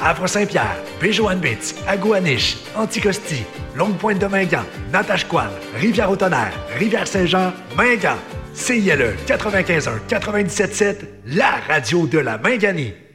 Havre-Saint-Pierre, Béjoanne-Bitz, Agouaniche, Anticosti, Longue-Pointe-de-Mingan, Natashquan, Rivière-au-Tonnerre, Rivière-Saint-Jean, Mingan. CILE 95.1, 97.7, la radio de la Minganie.